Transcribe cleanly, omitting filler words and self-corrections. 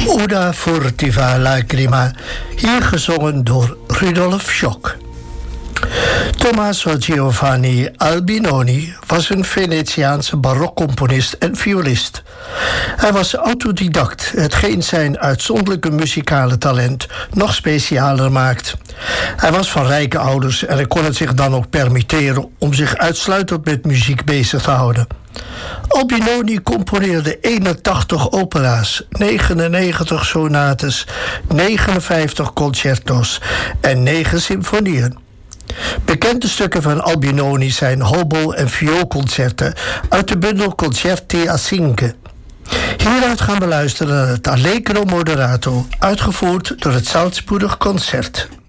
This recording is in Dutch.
Una furtiva lacrima, hier gezongen door Rudolf Schock. Tommaso Giovanni Albinoni was een Venetiaanse barokcomponist en violist. Hij was autodidact, hetgeen zijn uitzonderlijke muzikale talent nog specialer maakt. Hij was van rijke ouders en hij kon het zich dan ook permitteren om zich uitsluitend met muziek bezig te houden. Albinoni componeerde 81 opera's, 99 sonates, 59 concertos en 9 symfonieën. Bekende stukken van Albinoni zijn hobo- en vioolconcerten uit de bundel Concerti a Cinque. Hieruit gaan we luisteren naar het Allegro Moderato, uitgevoerd door het Salzburger Concert.